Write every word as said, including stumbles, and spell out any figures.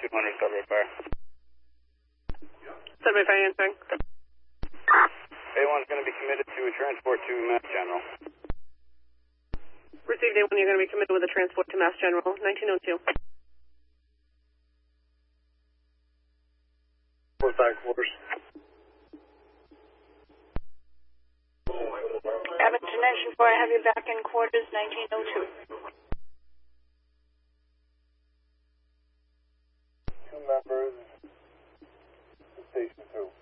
two hundred, Sudbury Fire. Sudbury Fire answering. A one is going to be committed to a transport to Mass General. Received A one, you're going to be committed with a transport to Mass General, nineteen oh two. Four back quarters. Edmonton Nation four, I have you back in quarters, nineteen oh two. Two members to Station two.